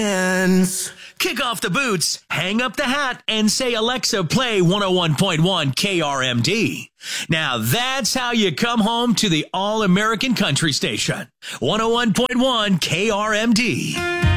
Kick off the boots, hang up the hat, and say, Alexa, play 101.1 KRMD. Now that's how you come home to the All-American Country Station. 101.1 KRMD.